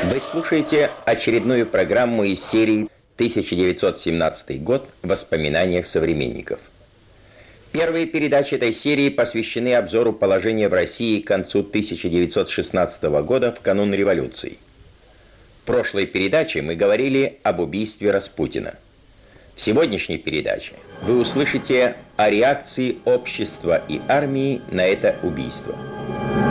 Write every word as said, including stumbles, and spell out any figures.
Вы слушаете очередную программу из серии тысяча девятьсот семнадцатый год в воспоминаниях современников. Первые передачи этой серии посвящены обзору положения в России к концу тысяча девятьсот шестнадцатого года в канун революции. В прошлой передаче мы говорили об убийстве Распутина. В сегодняшней передаче вы услышите о реакции общества и армии на это убийство.